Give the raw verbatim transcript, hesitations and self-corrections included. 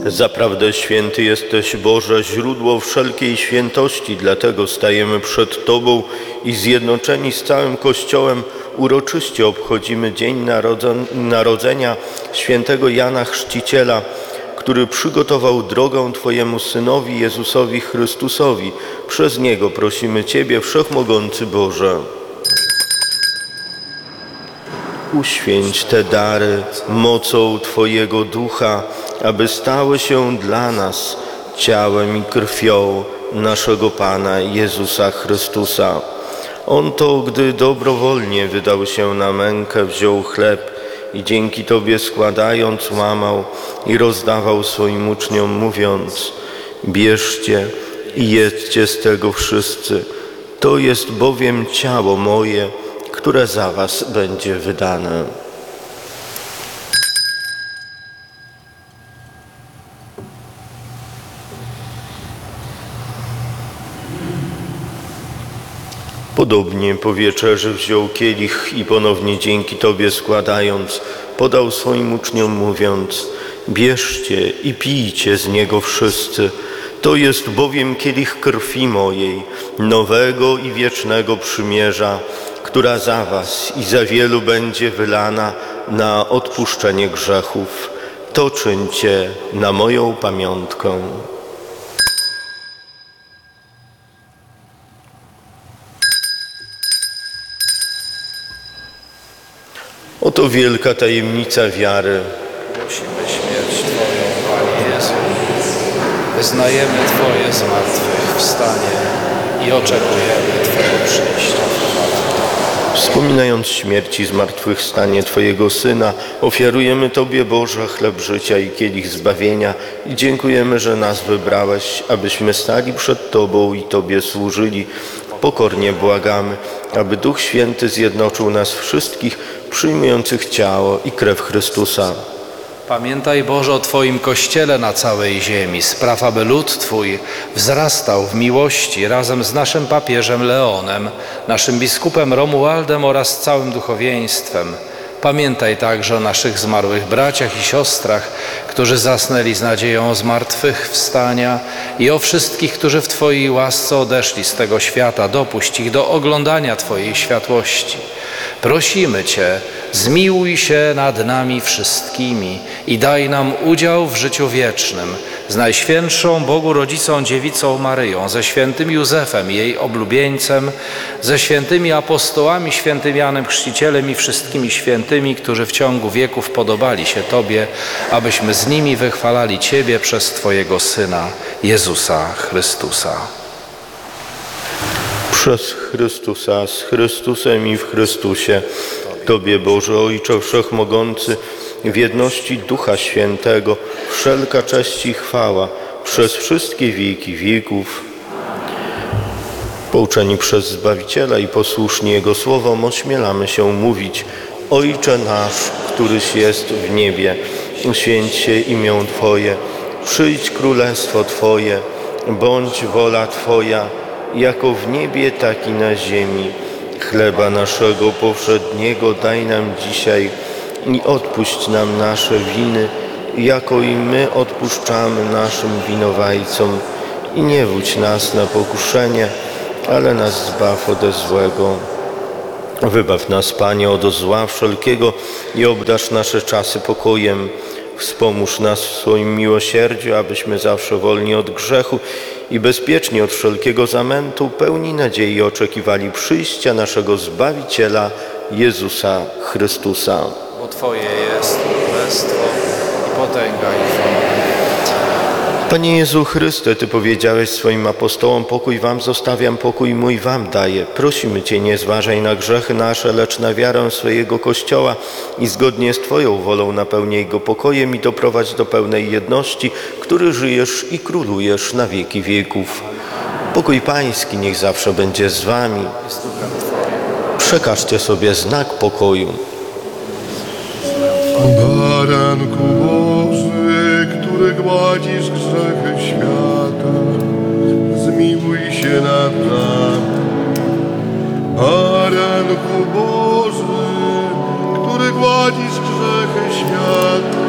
Zaprawdę święty jesteś, Boże, źródło wszelkiej świętości, dlatego stajemy przed Tobą i zjednoczeni z całym Kościołem uroczyście obchodzimy Dzień Narodzenia świętego Jana Chrzciciela, który przygotował drogę Twojemu Synowi Jezusowi Chrystusowi. Przez Niego prosimy Ciebie, Wszechmogący Boże. Uświęć te dary mocą Twojego Ducha, aby stały się dla nas ciałem i krwią naszego Pana Jezusa Chrystusa. On to, gdy dobrowolnie wydał się na mękę, wziął chleb i dzięki Tobie składając łamał i rozdawał swoim uczniom, mówiąc: bierzcie i jedzcie z tego wszyscy, to jest bowiem ciało moje, które za was będzie wydane. Podobnie po wieczerzy wziął kielich i ponownie dzięki Tobie składając, podał swoim uczniom, mówiąc: bierzcie i pijcie z niego wszyscy, to jest bowiem kielich krwi mojej, nowego i wiecznego przymierza, która za was i za wielu będzie wylana na odpuszczenie grzechów. To czyńcie na moją pamiątkę. Oto wielka tajemnica wiary. Głosimy śmierć Twoją, Panie Jezu. Wyznajemy Twoje zmartwychwstanie i oczekujemy Twojego przyjścia w chwale. Wspominając śmierć i zmartwychwstanie Twojego Syna, ofiarujemy Tobie, Boże, chleb życia i kielich zbawienia i dziękujemy, że nas wybrałeś, abyśmy stali przed Tobą i Tobie służyli. Pokornie błagamy, aby Duch Święty zjednoczył nas wszystkich, przyjmujących ciało i krew Chrystusa. Pamiętaj, Boże, o Twoim Kościele na całej ziemi. Spraw, aby lud Twój wzrastał w miłości razem z naszym papieżem Leonem, naszym biskupem Romualdem oraz całym duchowieństwem. Pamiętaj także o naszych zmarłych braciach i siostrach, którzy zasnęli z nadzieją zmartwychwstania, i o wszystkich, którzy w Twojej łasce odeszli z tego świata. Dopuść ich do oglądania Twojej światłości. Prosimy Cię, zmiłuj się nad nami wszystkimi i daj nam udział w życiu wiecznym z Najświętszą Bogu Rodzicą Dziewicą Maryją, ze świętym Józefem, jej oblubieńcem, ze świętymi apostołami, świętym Janem Chrzcicielem i wszystkimi świętymi, którzy w ciągu wieków podobali się Tobie, abyśmy z nimi wychwalali Ciebie przez Twojego Syna, Jezusa Chrystusa. Przez Chrystusa, z Chrystusem i w Chrystusie, Tobie, Boże Ojcze Wszechmogący, w jedności Ducha Świętego, wszelka cześć i chwała przez wszystkie wieki wieków. Pouczeni przez Zbawiciela i posłuszni Jego słowom, ośmielamy się mówić: Ojcze nasz, któryś jest w niebie, święć się imię Twoje, przyjdź królestwo Twoje, bądź wola Twoja, jako w niebie, tak i na ziemi. Chleba naszego powszedniego daj nam dzisiaj i odpuść nam nasze winy, jako i my odpuszczamy naszym winowajcom. I nie wódź nas na pokuszenie, ale nas zbaw ode złego. Wybaw nas, Panie, od zła wszelkiego i obdarz nasze czasy pokojem. Wspomóż nas w swoim miłosierdziu, abyśmy zawsze wolni od grzechu i bezpieczni od wszelkiego zamętu, pełni nadziei oczekiwali przyjścia naszego Zbawiciela, Jezusa Chrystusa. Bo Twoje jest królestwo i potęga i chwała. Panie Jezu Chryste, Ty powiedziałeś swoim apostołom: pokój wam zostawiam, pokój mój wam daję. Prosimy Cię, nie zważaj na grzechy nasze, lecz na wiarę swojego Kościoła i zgodnie z Twoją wolą napełnij go pokojem i doprowadź do pełnej jedności, który żyjesz i królujesz na wieki wieków. Pokój Pański niech zawsze będzie z Wami. Przekażcie sobie znak pokoju. Baranku Boży, który gładzisz grzechy świata, zmiłuj się nad nami. Baranku Boży, który gładzisz grzechy świata,